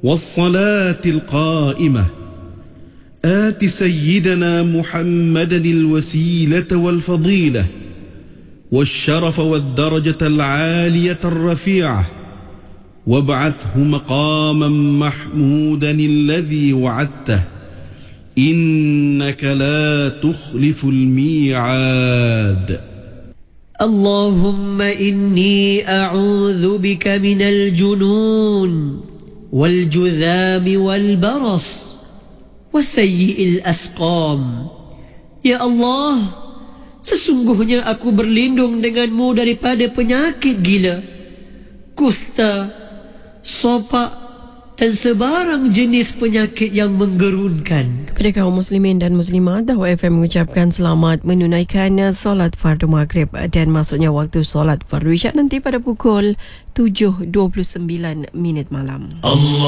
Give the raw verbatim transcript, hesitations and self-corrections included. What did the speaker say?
والصلاة القائمة آت سيدنا محمدا الوسيلة والفضيلة والشرف والدرجة العالية الرفيعة وابعثه مقاما محمودا الذي وعدته إنك لا تخلف الميعاد. اللهم إني أعوذ بك من الجنون والجذام والبرص وسيء الأسقام. Ya Allah, sesungguhnya aku berlindung denganmu daripada penyakit gila, kusta, sopak dan sebarang jenis penyakit yang menggerunkan. Kepada kaum muslimin dan muslimat, Dawah F M mengucapkan selamat menunaikan solat fardu maghrib dan masuknya waktu solat fardu isyak nanti pada pukul tujuh dua puluh sembilan minit malam. Allah